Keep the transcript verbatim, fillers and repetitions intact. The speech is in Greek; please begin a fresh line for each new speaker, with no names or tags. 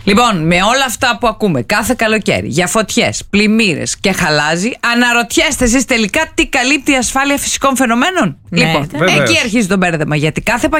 Λοιπόν, με όλα αυτά που ακούμε κάθε καλοκαίρι για φωτιές, πλημμύρες και χαλάζι, αναρωτιέστε εσείς τελικά τι καλύπτει η ασφάλεια φυσικών φαινομένων?
Ναι,
Λοιπόν,
βέβαια.
εκεί αρχίζει το μπέρδεμα. Γιατί κάθε